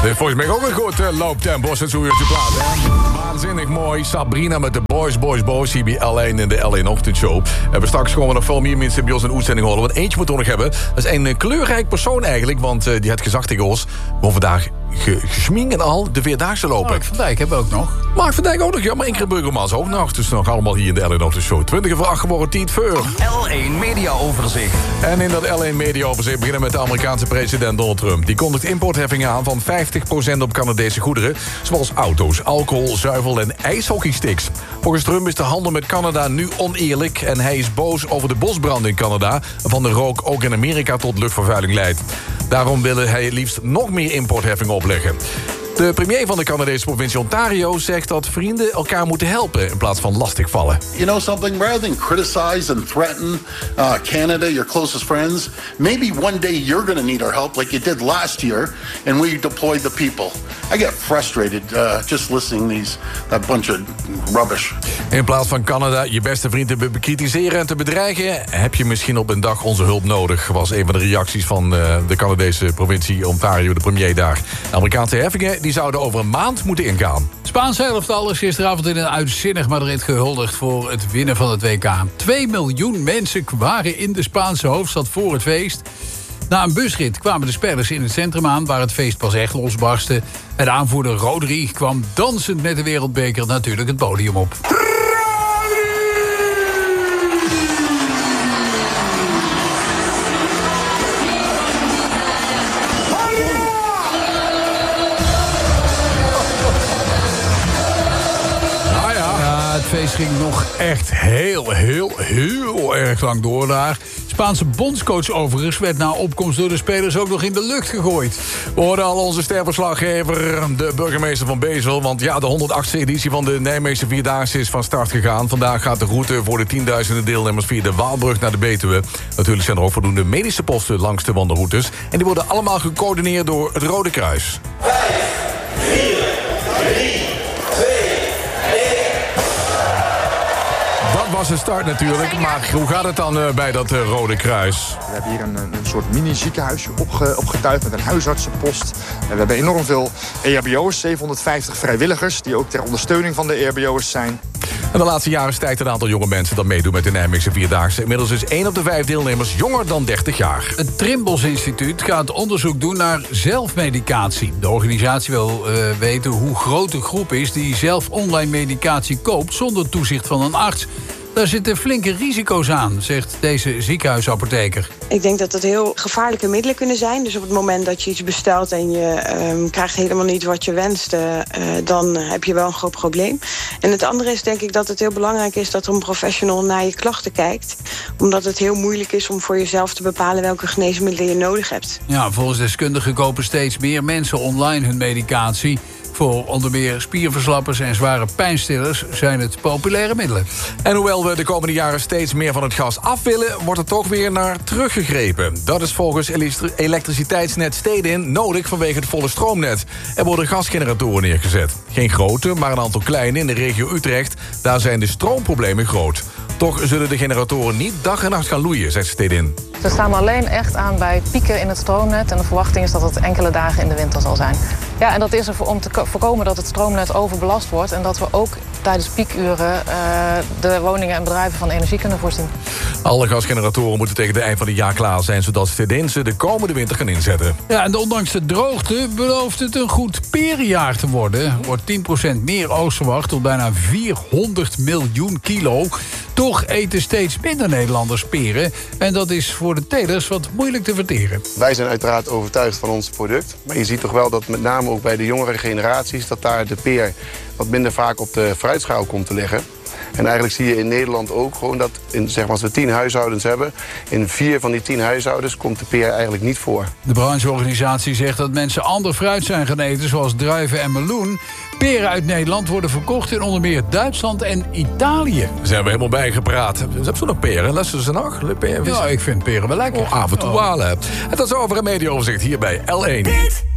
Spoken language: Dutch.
Dit is volgens mij ook een goed looptempo, sinds hoe je het plaat. Waanzinnig mooi. Sabrina met de Boys hier bij L1 in de L1 Ochtendshow. We hebben straks gewoon nog veel meer mensen bij ons in uitzending horen. Want eentje moeten we nog hebben. Dat is een kleurrijk persoon eigenlijk. Want die had gezegd tegen ons, gewoon vandaag gesminkt en al de Vierdaagse lopen. Mark van Dijk hebben we ook nog. Mark van Dijk ook nog, ja, maar Ingrid Burgermans ook nog. Dus nog allemaal hier in de L1 Ochtendshow. 20 voor 8 geworden, 10 voor. L1 Media Overzicht. En in dat L1 Media Overzicht beginnen we met de Amerikaanse president Donald Trump. Die kondigt importheffingen aan van 50% op Canadese goederen, zoals auto's, alcohol, zuivel en ijshockeysticks. Volgens Trump is de handel met Canada nu oneerlijk en hij is boos over de bosbranden in Canada, waarvan de rook ook in Amerika tot luchtvervuiling leidt. Daarom wil hij liefst nog meer importheffingen opleggen. De premier van de Canadese provincie Ontario zegt dat vrienden elkaar moeten helpen in plaats van lastigvallen. You know something? Rather than criticize and threaten Canada, your closest friends, maybe one day you're going to need our help like you did last year, and we deployed the people. I get frustrated just listening that bunch of rubbish. In plaats van Canada je beste vriend te bekritiseren en te bedreigen, heb je misschien op een dag onze hulp nodig, was een van de reacties van de Canadese provincie Ontario, de premier daar. De Amerikaanse heffingen die zouden over een maand moeten ingaan. Spaanse elftal is gisteravond in een uitzinnig Madrid gehuldigd voor het winnen van het WK. 2 miljoen mensen waren in de Spaanse hoofdstad voor het feest. Na een busrit kwamen de spelers in het centrum aan, waar het feest pas echt losbarstte. En de aanvoerder Rodri kwam dansend met de wereldbeker natuurlijk het podium op. Het feest ging nog echt heel erg lang door daar. Spaanse bondscoach overigens werd na opkomst door de spelers ook nog in de lucht gegooid. We hoorden al onze sterverslaggever, de burgemeester van Bezel. Want ja, de 108e editie van de Nijmeegse Vierdaagse is van start gegaan. Vandaag gaat de route voor de tienduizenden deelnemers via de Waalbrug naar de Betuwe. Natuurlijk zijn er ook voldoende medische posten langs de wandelroutes. En die worden allemaal gecoördineerd door het Rode Kruis. 5, 4, 3... Dat was de start natuurlijk, maar hoe gaat het dan bij dat Rode Kruis? We hebben hier een soort mini-ziekenhuisje opgetuigd met een huisartsenpost. En we hebben enorm veel EHBO'ers, 750 vrijwilligers... die ook ter ondersteuning van de EHBO'ers zijn. En de laatste jaren stijgt het aantal jonge mensen dat meedoen met de Nijmeegse Vierdaagse. Inmiddels is 1 op de 5 deelnemers jonger dan 30 jaar. Het Trimbos Instituut gaat onderzoek doen naar zelfmedicatie. De organisatie wil weten hoe groot de groep is die zelf online medicatie koopt zonder toezicht van een arts. Daar zitten flinke risico's aan, zegt deze ziekenhuisapotheker. Ik denk dat het heel gevaarlijke middelen kunnen zijn. Dus op het moment dat je iets bestelt en je krijgt helemaal niet wat je wenst, dan heb je wel een groot probleem. En het andere is denk ik dat het heel belangrijk is dat er een professional naar je klachten kijkt. Omdat het heel moeilijk is om voor jezelf te bepalen welke geneesmiddelen je nodig hebt. Ja, volgens deskundigen kopen steeds meer mensen online hun medicatie. Voor onder meer spierverslappers en zware pijnstillers zijn het populaire middelen. En hoewel we de komende jaren steeds meer van het gas af willen, wordt er toch weer naar teruggegrepen. Dat is volgens elektriciteitsnet Stedin nodig vanwege het volle stroomnet. Er worden gasgeneratoren neergezet. Geen grote, maar een aantal kleine in de regio Utrecht. Daar zijn de stroomproblemen groot. Toch zullen de generatoren niet dag en nacht gaan loeien, zegt Stedin. Ze staan alleen echt aan bij pieken in het stroomnet. En de verwachting is dat het enkele dagen in de winter zal zijn. Ja, en dat is er om te voorkomen dat het stroomnet overbelast wordt. En dat we ook tijdens piekuren de woningen en bedrijven van energie kunnen voorzien. Alle gasgeneratoren moeten tegen het eind van het jaar klaar zijn, zodat Stedin ze de komende winter gaan inzetten. Ja, en ondanks de droogte belooft het een goed perenjaar te worden. Er wordt 10% meer oogst verwacht, tot bijna 400 miljoen kilo. Toch eten steeds minder Nederlanders peren. En dat is voor de telers wat moeilijk te verteren. Wij zijn uiteraard overtuigd van ons product. Maar je ziet toch wel dat met name ook bij de jongere generaties, dat daar de peer wat minder vaak op de fruitschaal komt te liggen. En eigenlijk zie je in Nederland ook gewoon dat als we 10 huishoudens hebben, in 4 van die 10 huishoudens komt de peer eigenlijk niet voor. De brancheorganisatie zegt dat mensen ander fruit zijn gaan eten, zoals druiven en meloen. Peren uit Nederland worden verkocht in onder meer Duitsland en Italië. Daar zijn we helemaal bijgepraat. Hebben ze nog peren? Luisteren ze nog? Ja, ik vind peren wel lekker. Af en toe halen. En tot zover een mediaoverzicht hier bij L1.